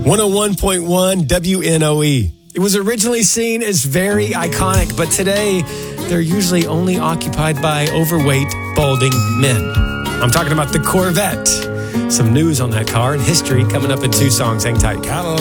101.1 WNOE. It was originally seen as very iconic, but today they're usually only occupied by overweight, balding men. I'm talking about the Corvette. Some news on that car and history coming up in two songs. Hang tight. Cadillac